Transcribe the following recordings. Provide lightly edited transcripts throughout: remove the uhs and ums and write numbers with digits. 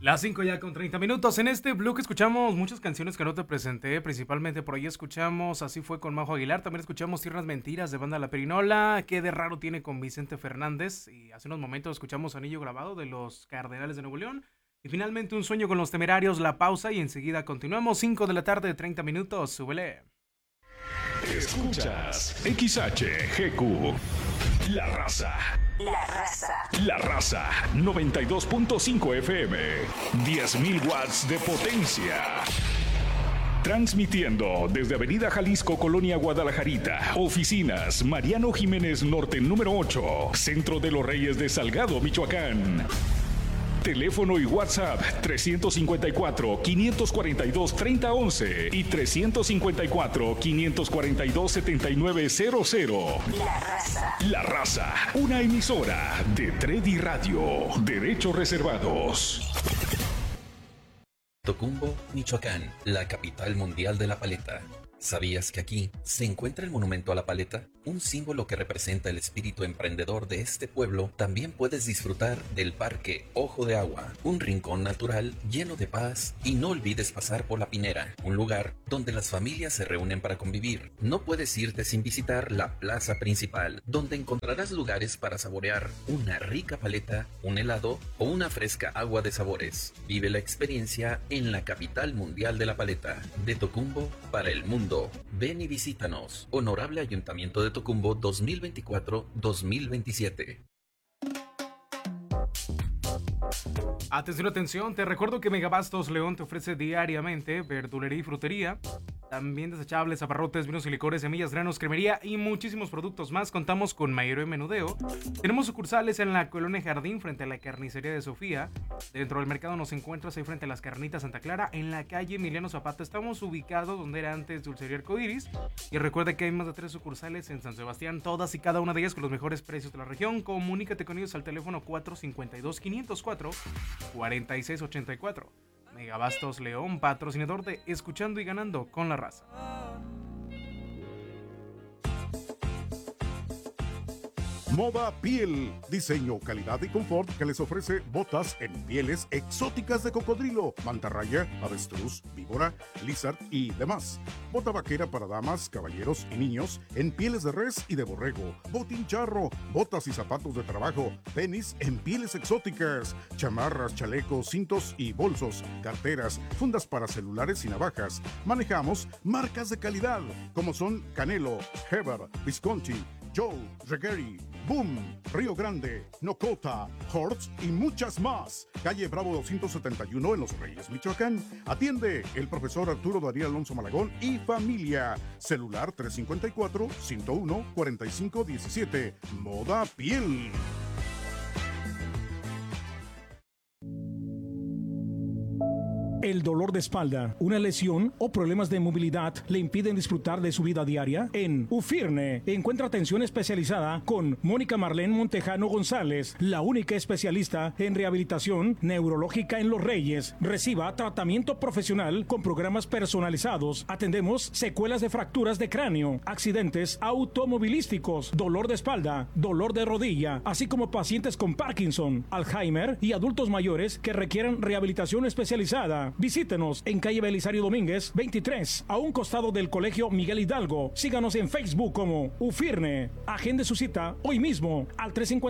Las 5 ya con 30 minutos. En este bloque escuchamos muchas canciones que no te presenté, principalmente por ahí escuchamos Así fue con Majo Aguilar, también escuchamos Tiernas Mentiras de Banda La Perinola, Qué de raro tiene con Vicente Fernández, y hace unos momentos escuchamos Anillo Grabado de los Cardenales de Nuevo León, y finalmente Un Sueño con los Temerarios, La Pausa, y enseguida continuamos. 5 de la tarde, 30 minutos, súbele. Escuchas XHGQ, La Raza. La Raza. La Raza, 92.5 FM, 10.000 watts de potencia. Transmitiendo desde Avenida Jalisco, Colonia Guadalajarita. Oficinas, Mariano Jiménez Norte, número 8. Centro de los Reyes de Salgado, Michoacán. Teléfono y WhatsApp 354-542-3011 y 354-542-7900. La Raza. La Raza, una emisora de Tredi Radio. Derechos reservados. Tocumbo, Michoacán, la capital mundial de la paleta. ¿Sabías que aquí se encuentra el monumento a la paleta? Un símbolo que representa el espíritu emprendedor de este pueblo. También puedes disfrutar del Parque Ojo de Agua, un rincón natural lleno de paz, y no olvides pasar por La Pinera, un lugar donde las familias se reúnen para convivir. No puedes irte sin visitar la plaza principal, donde encontrarás lugares para saborear una rica paleta, un helado o una fresca agua de sabores. Vive la experiencia en la capital mundial de la paleta, de Tocumbo para el mundo. Ven y visítanos. Honorable Ayuntamiento de Tocumbo 2024-2027. Atención, atención, te recuerdo que Megabastos León te ofrece diariamente verdulería y frutería, también desechables, abarrotes, vinos y licores, semillas, granos, cremería y muchísimos productos más. Contamos con mayoreo y menudeo. Tenemos sucursales en la Colonia Jardín frente a la carnicería de Sofía. Dentro del mercado nos encuentras ahí frente a las Carnitas Santa Clara, en la calle Emiliano Zapata. Estamos ubicados donde era antes Dulcería Arcoiris. Y recuerda que hay más de 3 sucursales en San Sebastián, todas y cada una de ellas con los mejores precios de la región. Comunícate con ellos al teléfono 452-504-4684. Megabastos León, patrocinador de Escuchando y Ganando con la Raza. Moda Piel, diseño, calidad y confort que les ofrece botas en pieles exóticas de cocodrilo, mantarraya, avestruz, víbora, lizard y demás. Bota vaquera para damas, caballeros y niños en pieles de res y de borrego, botín charro, botas y zapatos de trabajo, tenis en pieles exóticas, chamarras, chalecos, cintos y bolsos, carteras, fundas para celulares y navajas. Manejamos marcas de calidad como son Canelo, Heber, Visconti, Joe, Regueri, Boom, Río Grande, Nocota, Hortz y muchas más. Calle Bravo 271 en Los Reyes, Michoacán. Atiende el profesor Arturo Darío Alonso Malagón y familia. Celular 354-101-4517. Moda Piel. El dolor de espalda, una lesión o problemas de movilidad le impiden disfrutar de su vida diaria. En Ufirne encuentra atención especializada con Mónica Marlene Montejano González, la única especialista en rehabilitación neurológica en Los Reyes. Reciba tratamiento profesional con programas personalizados. Atendemos secuelas de fracturas de cráneo, accidentes automovilísticos, dolor de espalda, dolor de rodilla, así como pacientes con Parkinson, Alzheimer y adultos mayores que requieran rehabilitación especializada. Visítenos en calle Belisario Domínguez 23, a un costado del Colegio Miguel Hidalgo. Síganos en Facebook como Ufirne. Agende su cita hoy mismo al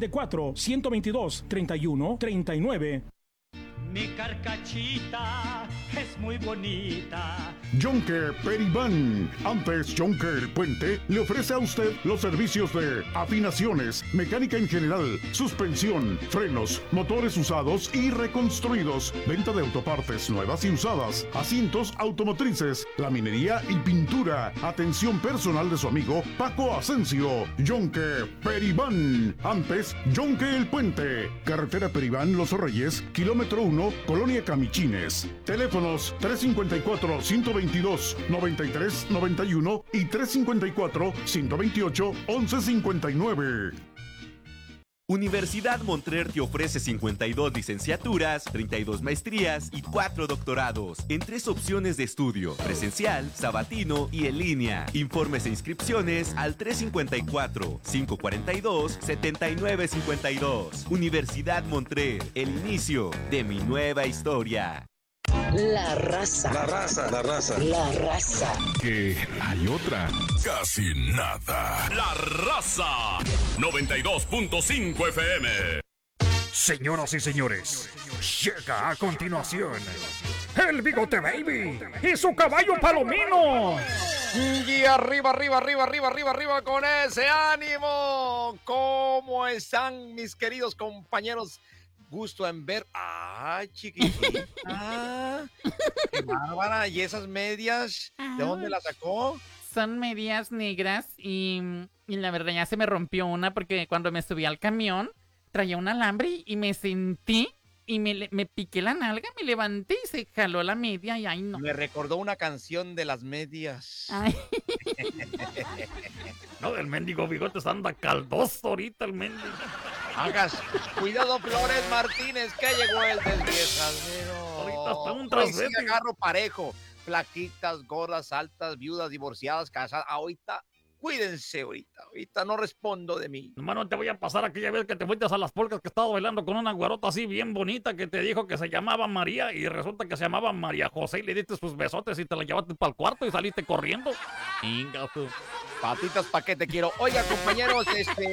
354-122-3139. Mi carcachita es muy bonita. Jonker Peribán. Antes Jonker el Puente le ofrece a usted los servicios de afinaciones, mecánica en general, suspensión, frenos, motores usados y reconstruidos, venta de autopartes nuevas y usadas, asientos automotrices, laminería y pintura. Atención personal de su amigo Paco Asensio. Jonker Peribán. Antes Jonker el Puente. Carretera Peribán Los Reyes, kilómetro 1, Colonia Camichines. Teléfonos 354-122-9391 y 354-128-1159. Universidad Montclair te ofrece 52 licenciaturas, 32 maestrías y 4 doctorados en 3 opciones de estudio: presencial, sabatino y en línea. Informes e inscripciones al 354-542-7952. Universidad Montclair, el inicio de mi nueva historia. La raza. La raza. La raza. La raza. Que hay otra. Casi nada. La raza. 92.5 FM. Señoras y señores, llega a continuación el Bigote Baby y su caballo Palomino. Y arriba con ese ánimo. ¿Cómo están mis queridos compañeros? Gusto en ver. ¡Ay, chiquitita! ¡Qué bárbara! ¿Y esas medias? ¿De dónde las sacó? Son medias negras y la verdad ya se me rompió una porque cuando me subí al camión traía un alambre y me sentí y me piqué la nalga, me levanté y se jaló la media y ay no. Me recordó una canción de las medias. Ay. No, el mendigo Bigotes anda caldoso ahorita el mendigo. Hagas cuidado, Flores Martínez, que llegó el del 10 al 0. Ahorita está un Hoy trasvete. sí agarro parejo. Flaquitas, gordas, altas, viudas, divorciadas, casadas. Ahorita, cuídense ahorita no respondo de mí. Hermano, te voy a pasar aquella vez que te fuiste a las polcas que estaba bailando con una güerota así bien bonita que te dijo que se llamaba María y resulta que se llamaba María José y le diste sus besotes y te la llevaste para el cuarto y saliste corriendo. Inga tú. Patitas, ¿pa' qué te quiero? Oiga, compañeros,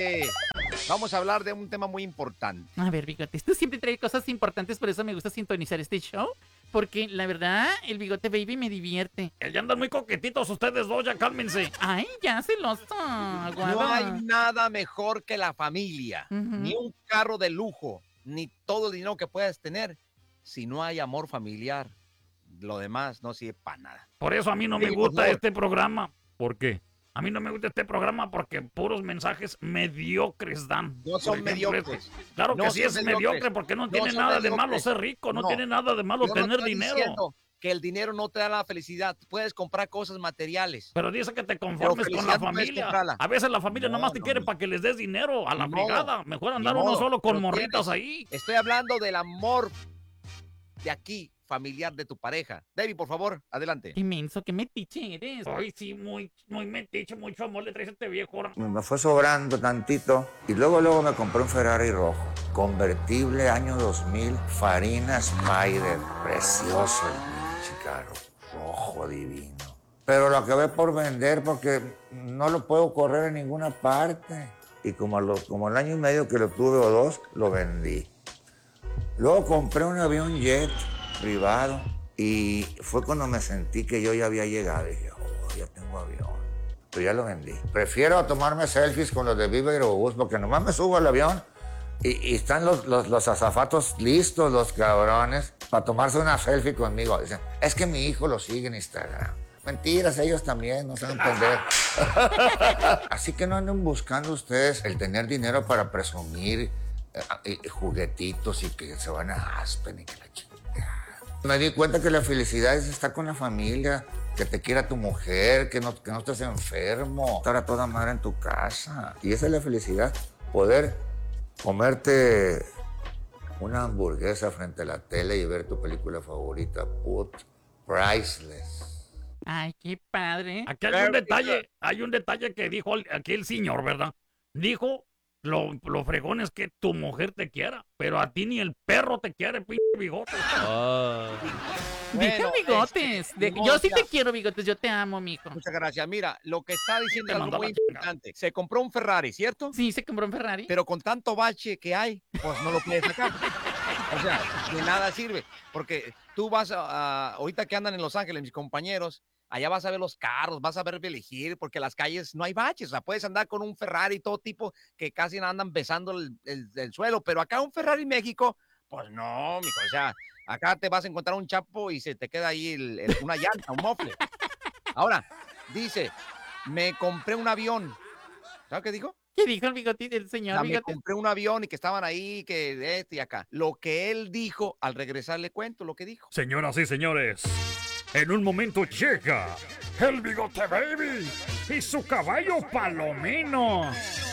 vamos a hablar de un tema muy importante. A ver, Bigotes, tú siempre traes cosas importantes, por eso me gusta sintonizar este show. Porque la verdad, el Bigote Baby me divierte. Ya andan muy coquetitos ustedes dos, ya cálmense. Ay, ya celoso. No hay nada mejor que la familia. Ni un carro de lujo, ni todo el dinero que puedas tener, si no hay amor familiar. Lo demás no sirve para nada. Por eso a mí no me gusta este programa. ¿Por qué? A mí no me gusta este programa porque puros mensajes mediocres dan. No son mediocres. Claro que sí es mediocre porque no tiene nada de malo ser rico, no tiene nada de malo tener dinero. Que el dinero no te da la felicidad. Puedes comprar cosas materiales. Pero dice que te conformes con la familia. A veces la familia nomás te quiere para que les des dinero a la brigada. Mejor andar uno solo con morritas ahí. Estoy hablando del amor de aquí, familiar de tu pareja. David, por favor, adelante. Inmenso, qué metiche eres. Ay, sí, muy metiche, mucho amor le traes a este viejo. Me fue sobrando tantito y luego me compré un Ferrari rojo, convertible año 2000, Farina Spider, precioso el pinche carro, rojo divino. Pero lo acabé por vender porque no lo puedo correr en ninguna parte. Y como el año y medio que lo tuve o 2, lo vendí. Luego compré un avión jet privado y fue cuando me sentí que yo ya había llegado y dije, ya tengo avión, pero ya lo vendí. Prefiero tomarme selfies con los de Viva Aerobús porque nomás me subo al avión y están los azafatos listos, los cabrones, para tomarse una selfie conmigo. Dicen, es que mi hijo lo sigue en Instagram. Mentiras, ellos también, no saben entender. Así que no anden buscando ustedes el tener dinero para presumir juguetitos y que se van a Aspen y que la chingada. Me di cuenta que la felicidad es estar con la familia, que te quiera tu mujer, que no estés enfermo, estar a toda madre en tu casa. Y esa es la felicidad, poder comerte una hamburguesa frente a la tele y ver tu película favorita, priceless. Ay, qué padre. Aquí hay un detalle que dijo aquí el señor, ¿verdad? Dijo, lo fregón es que tu mujer te quiera, pero a ti ni el perro te quiere, pinche Bigotes. Deja Bigotes. Yo sí te quiero, Bigotes, yo te amo, mijo. Muchas gracias. Mira, lo que está diciendo es algo muy importante. Se compró un Ferrari, ¿cierto? Sí, se compró un Ferrari. Pero con tanto bache que hay, pues no lo puedes sacar. O sea, de nada sirve. Porque tú vas ahorita que andan en Los Ángeles, mis compañeros, allá vas a ver los carros, vas a ver elegir, porque en las calles no hay baches. O sea, puedes andar con un Ferrari todo tipo que casi andan besando el suelo. Pero acá un Ferrari México, pues no, mijo. O sea, acá te vas a encontrar un chapo y se te queda ahí una llanta, un mofle. Ahora, dice, me compré un avión. ¿Sabes qué dijo? ¿Qué dijo el Bigotito, el señor Me compré un avión y que estaban ahí, que de este y acá. Lo que él dijo, al regresar le cuento lo que dijo. Señoras y señores, en un momento llega el Bigote Baby y su caballo Palomino.